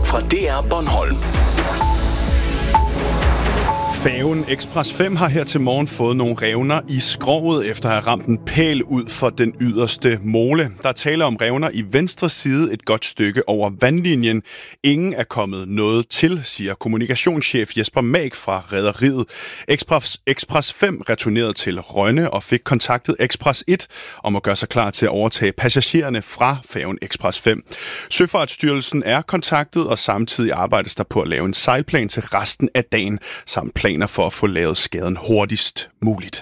fra DR Bornholm. Færgen Express 5 har her til morgen fået nogle revner i skroget efter at have ramt en pæl ud for den yderste mole. Der er tale om revner i venstre side et godt stykke over vandlinjen. Ingen er kommet noget til, siger kommunikationschef Jesper Mag fra rederiet. Express 5 returnerede til Rønne og fik kontaktet Express 1 om at gøre sig klar til at overtage passagererne fra færgen Express 5. Søfartsstyrelsen er kontaktet, og samtidig arbejdes der på at lave en sejlplan til resten af dagen, samt planer for at få lavet skaden hurtigst muligt.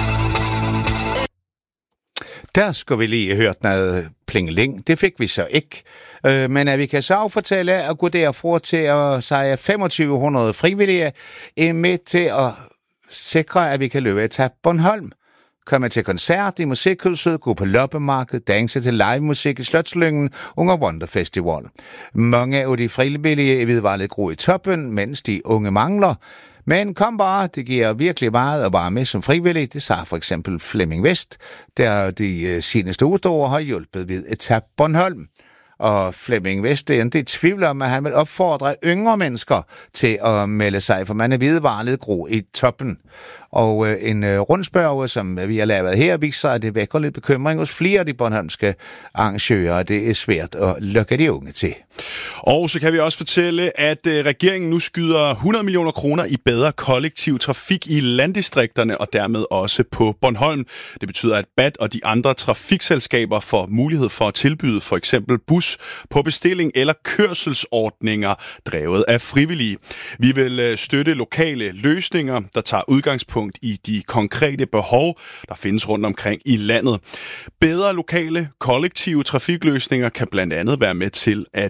Der skulle vi lige hørt noget plingeling. Det fik vi så ikke. Men at vi kan så fortælle at gå derfra til at sige 2500 frivillige er med til at sikre, at vi kan løbe etape Bornholm. Komme til koncert i Musikhuset, gå på loppemarked, danse til livemusik i Slotslyngen under Wonderfestival. Mange af de frivillige er vedvarligt gro i toppen, mens de unge mangler. Men kom bare, det giver virkelig meget at være med som frivillig. Det sagde for eksempel Flemming West, der de seneste år har hjulpet ved etape Bornholm. Og Flemming West er en del tvivl om, at han vil opfordre yngre mennesker til at melde sig, for man er vedvarligt gro i toppen. Og en rundspørge, som vi har lavet her, viser, at det vækker lidt bekymring hos flere af de bornholmske arrangører. Det er svært at lukke de unge til. Og så kan vi også fortælle, at regeringen nu skyder 100 millioner kroner i bedre kollektiv trafik i landdistrikterne og dermed også på Bornholm. Det betyder, at BAT og de andre trafikselskaber får mulighed for at tilbyde for eksempel bus på bestilling eller kørselsordninger drevet af frivillige. Vi vil støtte lokale løsninger, der tager udgangspunkt i de konkrete behov, der findes rundt omkring i landet. Bedre lokale kollektive trafikløsninger kan blandt andet være med til at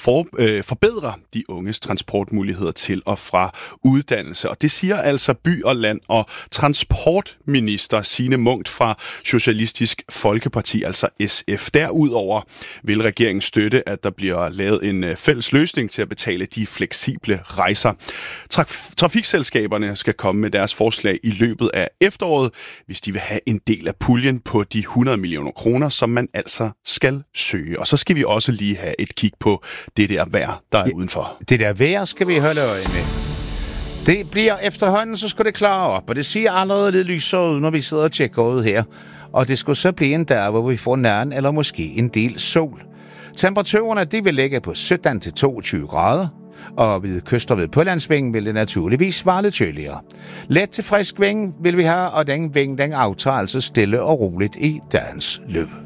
forbedre de unges transportmuligheder til og fra uddannelse. Og det siger altså By og Land og transportminister Signe Munkt fra Socialistisk Folkeparti, altså SF. Derudover vil regeringen støtte, at der bliver lavet en fælles løsning til at betale de fleksible rejser. Trafikselskaberne skal komme med deres forslag i løbet af efteråret, hvis de vil have en del af puljen på de 100 millioner kroner, som man altså skal søge. Og så skal vi også lige have et kig på det der vejr, der er udenfor. Det der vejr skal vi holde øje med. Det bliver efterhånden, så skal det klare op, og det siger allerede lidt lysere ud, når vi sidder og tjekker ud her. Og det skulle så blive en dag, hvor vi får nærmere eller måske en del sol. Temperaturerne, de vil ligge på 17 til 22 grader. Og ved kyster ved Pålandsvingen vil det naturligvis være lidt køligere. Let til frisk vind vil vi have, og den vind, den aftager altså stille og roligt i dagens løb.